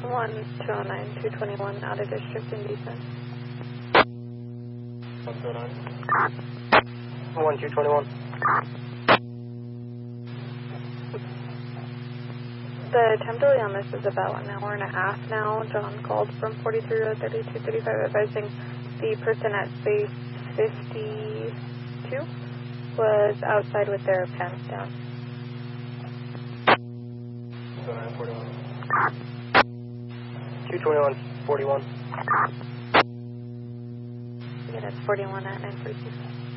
1209, 221, out of district in descent. 1209. 1221. The time delay on this is about an hour and a half now. John called from 43 Road 3235 advising the person at space 52 was outside with their pants down. 221. 221, 41. Yeah, that's 41 at 946.